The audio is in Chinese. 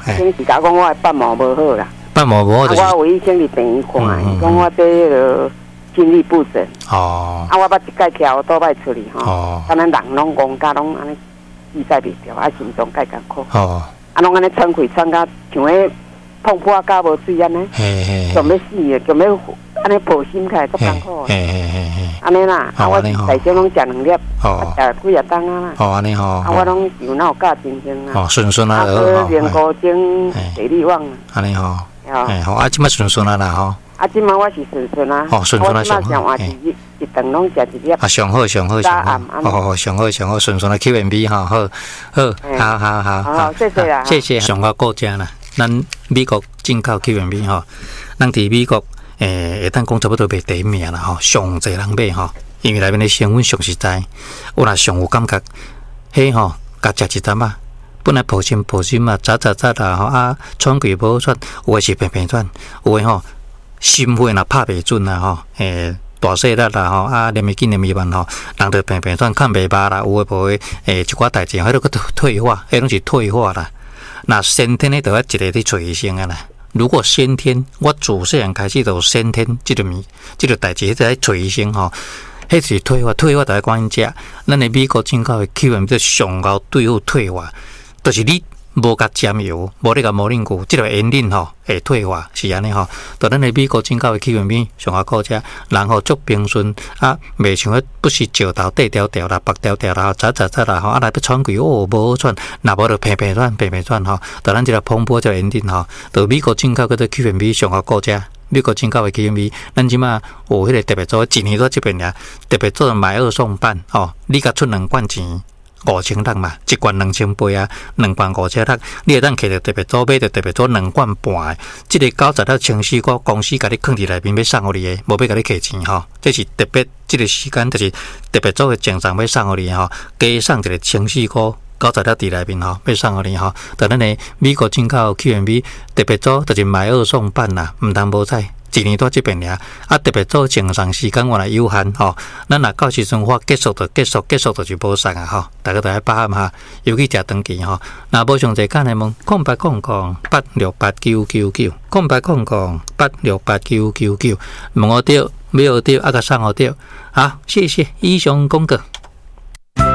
先是甲讲我的瓣膜无好啦， 瓣膜无好就是。 我有医生去病院看，伊讲我这个精力不振。 哦。 我捌一届桥倒摆出去吼。哦。敢咱人拢戆甲拢安尼气塞袂掉，心脏介艰苦。哦。拢安尼喘气喘甲像迄碰破甲无水安尼。强要死诶，强要安尼抱心起来足艰苦。安尼啦，我大小拢食2粒，食几啊冬啊啦。 安尼吼。 我拢有哪有教真经啦。 顺顺啊， 练高精、地力旺。 安尼吼。好，即摆顺顺啊啦吼。 即摆我是顺顺啊。顺顺啊，上好。我一顿拢食1粒。上好，上好，上好。 上好，顺顺啊 ，Q&B 哈，好， 谢谢啦。 谢谢。上个国家啦，咱美国进口 Q&B 吼，咱伫美国会当讲差不多卖第一名啦吼，上侪人买吼，因为内面的成分上实在，我若上有感觉，迄吼，甲食一啖啊。本来抱心啊，早啦吼喘气无喘，有诶是平喘，有诶吼心肺若拍袂准啦吼，大细力啦吼连袂紧连袂慢吼，人着平喘，看袂捌啦，有诶无诶一寡代志，迄落个退化，迄拢是退化啦。那先天咧着要一个去找医生啊啦。如果先天我自细汉开始就先天即个代志，迄个找医生吼。迄是退化就要管食。咱诶美国进口诶 Q&B 上高对付退化。就是你无甲沾油，无你甲磨练过，即个烟瘾吼会退化，是安尼吼。到咱诶美国进口诶 Q&B 上下好食，然后足平顺袂像迄不是石头短条条啦、白条条啦、窄啦吼，来要喘气无好喘，若无就平喘吼。到咱即个蓬勃即个烟瘾吼，到美国进口嗰个 Q&B 上下好食。美国进口的 Q&B， 咱即马有迄个特别做，1年多这边俩特别做买2送半哦，你甲出2罐钱。5000嘛，1罐2800啊，2罐5000，你会当摕着特别组买着特别组2罐半的，即个90了清洗过，公司甲你放伫内面要送互你的，无要甲你摕钱吼。这是特别，即个时间就是特别组的正常要送互你吼，加送一个清洗过。90了伫内面吼，要送互你吼。但咱的美国进口 Q&B 特别组就是买2送半啦，毋通无采。1年多这边俩，特别做正常时间我来有限吼。咱若到时阵话结束就是无送啊吼。大家都要把握哈，尤其食长期吼。若无上侪简单问，0800868999，0800868999，问我对，没有对，甲送我对。好，谢谢以上公告。